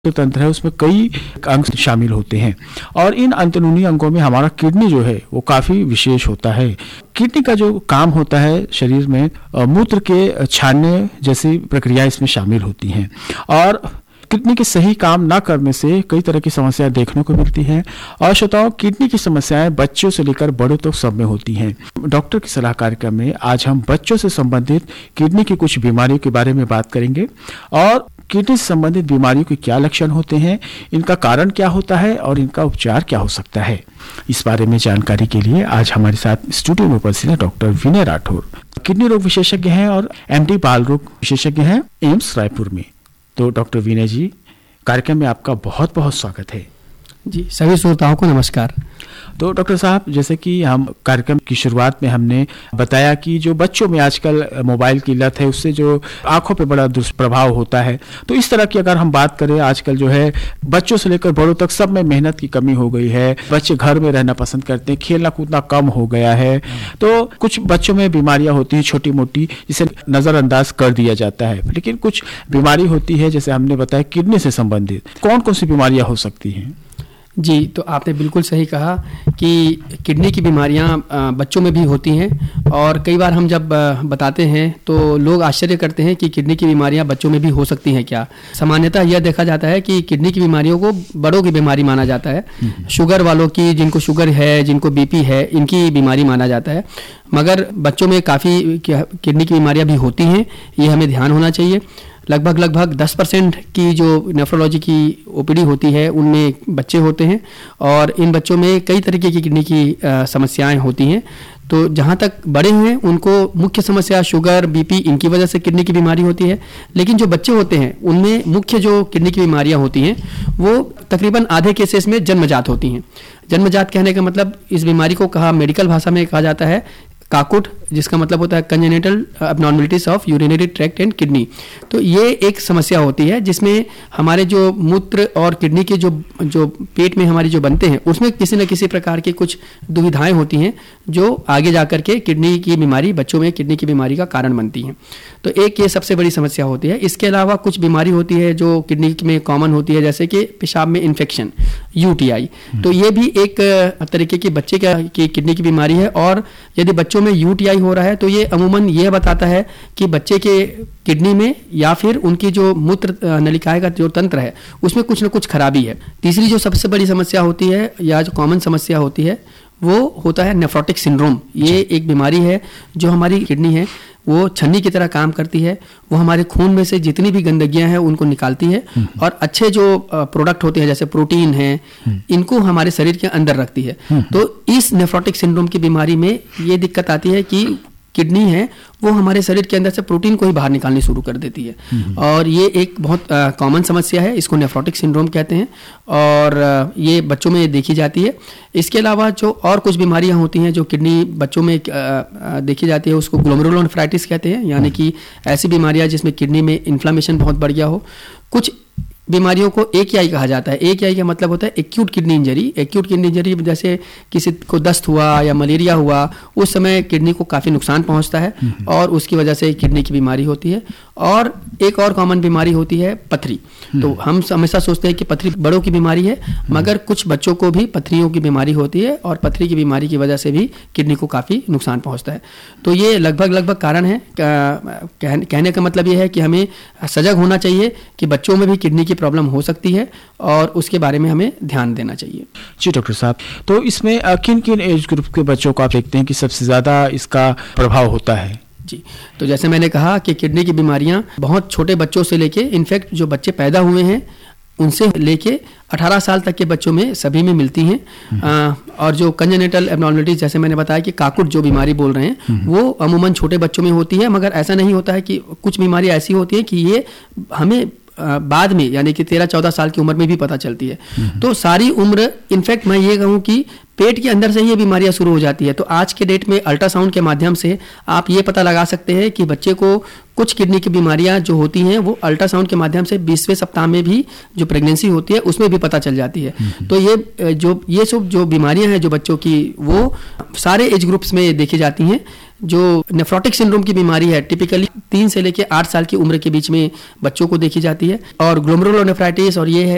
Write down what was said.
जो तंत्र है उसमें कई अंग शामिल होते हैं और इन अंदरूनी अंगों में हमारा किडनी जो है वो काफी विशेष होता है। किडनी का जो काम होता है शरीर में मूत्र के छानने जैसी प्रक्रिया इसमें शामिल होती हैं और किडनी के सही काम ना करने से कई तरह की समस्याएं देखने को मिलती हैं और श्रोताओं, किडनी की समस्याएं बच्चों से लेकर बड़ों तक सब में होती हैं। डॉक्टर की सलाह कार्यक्रम में आज हम बच्चों से संबंधित किडनी की कुछ बीमारियों के बारे में बात करेंगे और किडनी से संबंधित बीमारियों के क्या लक्षण होते हैं, इनका कारण क्या होता है और इनका उपचार क्या हो सकता है। इस बारे में जानकारी के लिए आज हमारे साथ स्टूडियो में उपस्थित है डॉक्टर विनय राठौर, किडनी रोग विशेषज्ञ हैं और एमडी बाल रोग विशेषज्ञ हैं एम्स रायपुर में। तो डॉक्टर विनय जी, कार्यक्रम में आपका बहुत बहुत स्वागत है। जी, सभी श्रोताओं को नमस्कार। तो डॉक्टर साहब, जैसे कि हम कार्यक्रम की शुरुआत में हमने बताया कि जो बच्चों में आजकल मोबाइल की लत है उससे जो आंखों पे बड़ा दुष्प्रभाव होता है, तो इस तरह की अगर हम बात करें, आजकल जो है बच्चों से लेकर बड़ों तक सब में मेहनत की कमी हो गई है। बच्चे घर में रहना पसंद करते हैं, खेलना कूदना कम हो गया है। तो कुछ बच्चों में बीमारियां होती हैं छोटी मोटी, जिसे नजरअंदाज कर दिया जाता है, लेकिन कुछ बीमारी होती है जैसे हमने बताया किडनी से संबंधित। कौन कौन सी बीमारियां हो सकती हैं? जी, तो आपने बिल्कुल सही कहा कि किडनी की बीमारियां बच्चों में भी होती हैं और कई बार हम जब बताते हैं तो लोग आश्चर्य करते हैं कि किडनी की बीमारियां बच्चों में भी हो सकती हैं क्या। सामान्यतः यह देखा जाता है कि किडनी की बीमारियों को बड़ों की बीमारी माना जाता है। शुगर वालों की, जिनको शुगर है, जिनको बीपी है, इनकी बीमारी माना जाता है, मगर बच्चों में काफ़ी किडनी की बीमारियां भी होती हैं। ये हमें ध्यान होना चाहिए। लगभग 10% की जो नेफ्रोलॉजी की ओपीडी होती है उनमें बच्चे होते हैं और इन बच्चों में कई तरीके की किडनी की समस्याएं होती हैं। तो जहाँ तक बड़े हैं उनको मुख्य समस्या शुगर, बीपी, इनकी वजह से किडनी की बीमारी होती है, लेकिन जो बच्चे होते हैं उनमें मुख्य जो किडनी की बीमारियां होती हैं वो तकरीबन आधे केसेस में जन्मजात होती हैं। जन्मजात कहने का मतलब, इस बीमारी को मेडिकल भाषा में कहा जाता है काकुट, जिसका मतलब होता है congenital abnormalities of urinary tract and kidney. तो ये एक समस्या होती है जिसमें हमारे जो मूत्र और किडनी के जो पेट में हमारी जो बनते हैं उसमें किसी न किसी प्रकार की कुछ दुविधाएं होती हैं जो आगे जाकर के किडनी की बीमारी, बच्चों में किडनी की बीमारी का कारण बनती हैं। तो एक ये सबसे बड़ी समस्या होती है। इसके अलावा कुछ बीमारी होती है जो किडनी में कॉमन होती है, जैसे कि पेशाब में इन्फेक्शन, यूटीआई। तो ये भी एक तरीके की बच्चे की किडनी की बीमारी है और यदि बच्चों में यूटीआई हो रहा है तो ये अमूमन यह बताता है कि बच्चे के किडनी में या फिर उनकी जो मूत्र नलिकाएं का जो तंत्र है उसमें कुछ न कुछ खराबी है। तीसरी जो सबसे बड़ी समस्या होती है या जो कॉमन समस्या होती है वो होता है नेफ्रोटिक सिंड्रोम। ये एक बीमारी है जो हमारी किडनी है वो छन्नी की तरह काम करती है। वो हमारे खून में से जितनी भी गंदगियां हैं उनको निकालती है और अच्छे जो प्रोडक्ट होते हैं जैसे प्रोटीन है, इनको हमारे शरीर के अंदर रखती है। तो इस नेफ्रोटिक सिंड्रोम की बीमारी में ये दिक्कत आती है कि किडनी है वो हमारे शरीर के अंदर से प्रोटीन को ही बाहर निकालनी शुरू कर देती है और ये एक बहुत कॉमन समस्या है। इसको नेफ्रोटिक सिंड्रोम कहते हैं और ये बच्चों में देखी जाती है। इसके अलावा जो और कुछ बीमारियां होती हैं जो किडनी बच्चों में देखी जाती है उसको ग्लोमेरुलोनेफ्राइटिस कहते हैं, यानी कि ऐसी बीमारियां जिसमें किडनी में इन्फ्लामेशन बहुत बढ़ गया हो। कुछ बीमारियों को AKI कहा जाता है। AKI का मतलब होता है acute kidney injury. Acute kidney injury जैसे किसी को दस्त हुआ या मलेरिया हुआ, उस समय किडनी को काफ़ी नुकसान पहुंचता है और उसकी वजह से किडनी की बीमारी होती है। और एक और कॉमन बीमारी होती है पथरी। तो हम हमेशा सोचते हैं कि पथरी बड़ों की बीमारी है, मगर कुछ बच्चों को भी पथरियों की बीमारी होती है और पथरी की बीमारी की वजह से भी किडनी को काफ़ी नुकसान पहुंचता है। तो ये लगभग कारण है। कहने का मतलब ये है कि हमें सजग होना चाहिए कि बच्चों में भी किडनी की प्रॉब्लम हो सकती है और उसके बारे में हमें ध्यान देना चाहिए। जी डॉक्टर साहब, तो इसमें किन किन एज ग्रुप के बच्चों को आप देखते हैं कि सबसे ज़्यादा इसका प्रभाव होता है? जी, तो जैसे मैंने कहा कि किडनी की बीमारियां बहुत छोटे बच्चों से लेके, इनफैक्ट जो बच्चे पैदा हुए हैं उनसे लेके 18 साल तक के बच्चों में सभी में मिलती हैं। और जो कंजेनिटल एब्नॉर्मलिटीज, जैसे मैंने बताया कि काकुट जो बीमारी बोल रहे हैं, वो अमूमन छोटे बच्चों में होती है, मगर ऐसा नहीं होता है कि कुछ बीमारी ऐसी होती है कि ये हमें बाद में, यानी कि 13-14 साल की उम्र में भी पता चलती है। तो सारी उम्र, इनफैक्ट मैं ये कहूँ कि पेट के अंदर से ही ये बीमारियां शुरू हो जाती है। तो आज के डेट में अल्ट्रासाउंड के माध्यम से आप ये पता लगा सकते हैं कि बच्चे को कुछ किडनी की बीमारियां जो होती हैं वो अल्ट्रासाउंड के माध्यम से 20वें सप्ताह में भी जो प्रेगनेंसी होती है उसमें भी पता चल जाती है। तो ये सब जो बीमारियां हैं जो बच्चों की, वो सारे एज ग्रुप्स में देखी जाती हैं। जो नेफ्रोटिक सिंड्रोम की बीमारी है टिपिकली 3 से लेकर 8 साल की उम्र के बीच में बच्चों को देखी जाती है और ग्लोमेरुलोनेफ्राइटिस और ये है